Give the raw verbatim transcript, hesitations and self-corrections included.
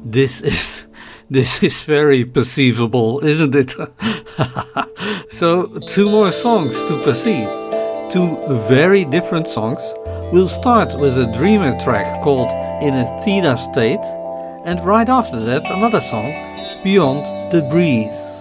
This is this is very perceivable, isn't it? So, two more songs to perceive. Two very different songs. We'll start with a Dreamer track called In a Theta State, and right after that another song, Beyond the Breeze.